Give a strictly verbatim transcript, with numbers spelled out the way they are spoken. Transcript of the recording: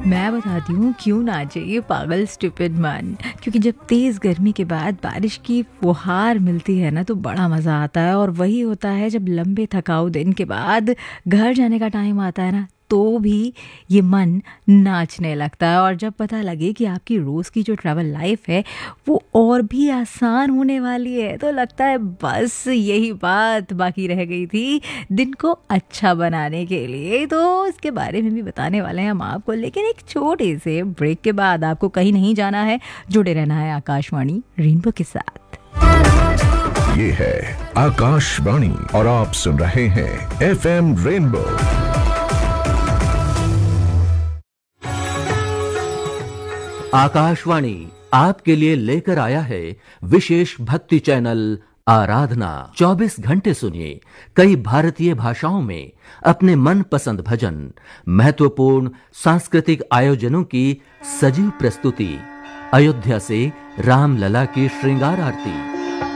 मैं बताती हूँ क्यों नाचे ये पागल स्टूपिड मन। क्योंकि जब तेज़ गर्मी के बाद बारिश की फुहार मिलती है ना तो बड़ा मज़ा आता है। और वही होता है जब लंबे थकाऊ दिन के बाद घर जाने का टाइम आता है ना तो भी ये मन नाचने लगता है। और जब पता लगे कि आपकी रोज़ की जो ट्रैवल लाइफ है वो और भी आसान होने वाली है तो लगता है बस यही बात बाकी रह गई थी दिन को अच्छा बनाने के लिए। तो इसके बारे में भी बताने वाले हैं हम आपको, लेकिन एक छोटे से ब्रेक के बाद। आपको कहीं नहीं जाना है, जुड़े रहना है आकाशवाणी रेनबो के साथ। ये है आकाशवाणी और आप सुन रहे हैं एफ एम रेनबो। आकाशवाणी आपके लिए लेकर आया है विशेष भक्ति चैनल आराधना। चौबीस घंटे सुनिए कई भारतीय भाषाओं में अपने मनपसंद भजन, महत्वपूर्ण सांस्कृतिक आयोजनों की सजीव प्रस्तुति, अयोध्या से रामलला की श्रृंगार आरती,